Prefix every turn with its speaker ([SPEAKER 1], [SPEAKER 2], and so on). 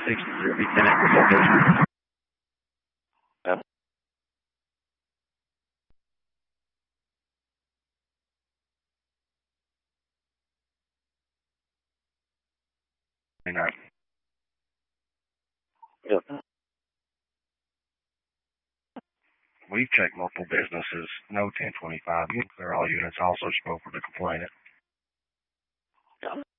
[SPEAKER 1] 63 be 10 active location. Yep. We've checked multiple businesses. No 1025. You can clear all units. Also spoke with the complainant.